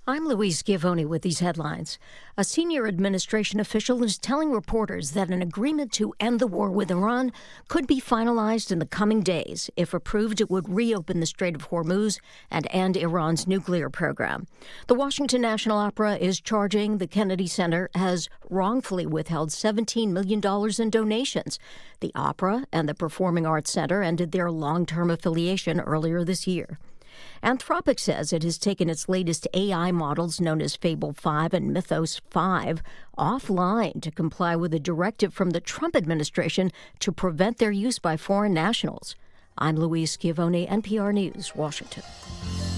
I'm Louise Schiavone with these headlines. A senior administration official is telling reporters that an agreement to end the war with Iran could be finalized in the coming days. If approved, it would reopen the Strait of Hormuz and end Iran's nuclear program. The Washington National Opera is charging the Kennedy Center has wrongfully withheld $17 million in donations. The opera and the Performing Arts Center ended their long-term affiliation earlier this year. Anthropic says it has taken its latest AI models, known as Fable 5 and Mythos 5, offline to comply with a directive from the Trump administration to prevent their use by foreign nationals. I'm Louise Schiavone, NPR News, Washington.